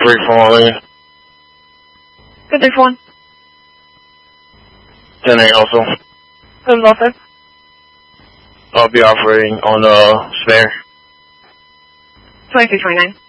341. Good day, 1. 10-8 also. Who's also? I'll be operating on spare. 2329.